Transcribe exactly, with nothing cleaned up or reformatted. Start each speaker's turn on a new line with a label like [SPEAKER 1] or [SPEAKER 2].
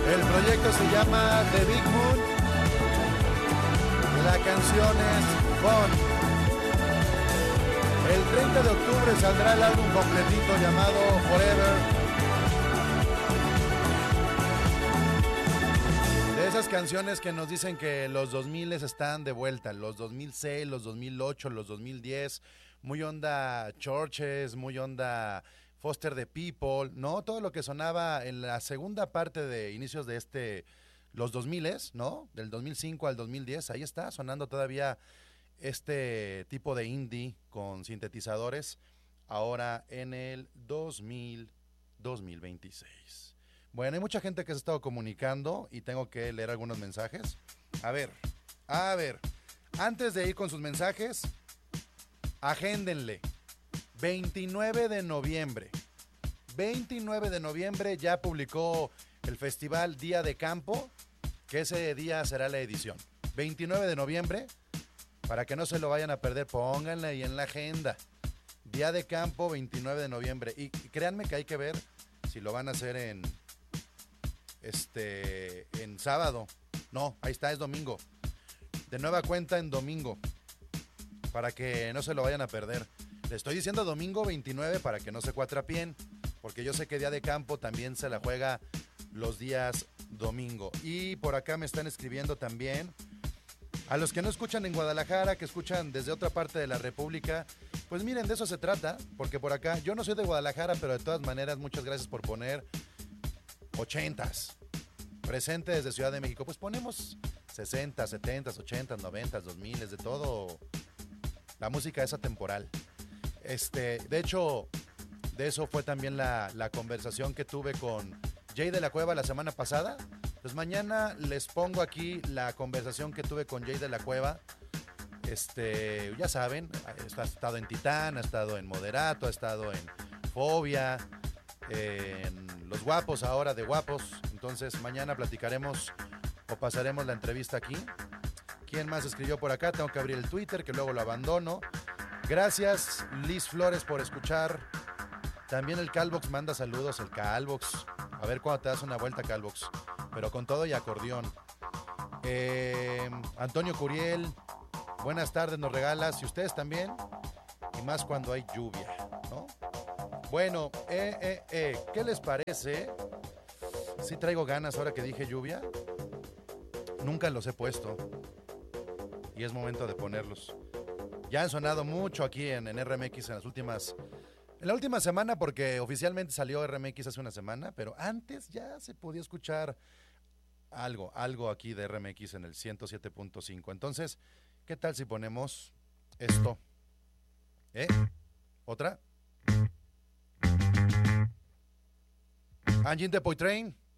[SPEAKER 1] El proyecto se llama The Big Moon. La canción es Fun. El treinta de octubre saldrá el álbum completito llamado Forever. De esas canciones que nos dicen que los dos mil están de vuelta, los dos mil seis, los dos mil ocho, los dos mil diez, muy onda Churches, muy onda Foster the People, ¿no? Todo lo que sonaba en la segunda parte de inicios de este, los dos mil, ¿no? Del dos mil cinco al dos mil diez, ahí está sonando todavía este tipo de indie con sintetizadores, ahora en el dos mil, dos mil veintiséis. Bueno, hay mucha gente que se ha estado comunicando y tengo que leer algunos mensajes. A ver, a ver, antes de ir con sus mensajes, agéndenle. veintinueve de noviembre. veintinueve de noviembre ya publicó el festival Día de Campo, que ese día será la edición. veintinueve de noviembre, para que no se lo vayan a perder, pónganle ahí en la agenda. Día de Campo, veintinueve de noviembre. Y, y créanme que hay que ver si lo van a hacer en, este, en sábado. No, ahí está, es domingo. De nueva cuenta en domingo, para que no se lo vayan a perder. Le estoy diciendo domingo veintinueve para que no se cuatrapien, porque yo sé que Día de Campo también se la juega los días domingo. Y por acá me están escribiendo también, a los que no escuchan en Guadalajara, que escuchan desde otra parte de la República, pues miren, de eso se trata, porque por acá, yo no soy de Guadalajara, pero de todas maneras, muchas gracias por poner ochentas, presente desde Ciudad de México, pues ponemos sesenta, setenta, ochenta, noventa, dos mil, de todo, la música es atemporal. Este, de hecho, de eso fue también la, la conversación que tuve con Jay de la Cueva la semana pasada. Pues mañana les pongo aquí la conversación que tuve con Jay de la Cueva. Este, ya saben, ha estado en Titán, ha estado en Moderato, ha estado en Fobia, en Los Guapos, ahora de Guapos. Entonces mañana platicaremos o pasaremos la entrevista aquí. ¿Quién más escribió por acá? Tengo que abrir el Twitter, que luego lo abandono. Gracias, Liz Flores, por escuchar. También el Calvox manda saludos, el Calvox. A ver cuándo te das una vuelta, Calvox. Pero con todo y acordeón. Eh, Antonio Curiel, buenas tardes, nos regalas. Y ustedes también. Y más cuando hay lluvia, ¿no? Bueno, eh, eh, eh, ¿qué les parece? Sí traigo ganas ahora que dije lluvia. Nunca los he puesto. Y es momento de ponerlos. Ya han sonado mucho aquí en, en R M X en las últimas... En la última semana, porque oficialmente salió R M X hace una semana, pero antes ya se podía escuchar algo, algo aquí de R M X en el ciento siete punto cinco. Entonces, ¿qué tal si ponemos esto? ¿Eh? ¿Otra? Engine de Poitrain.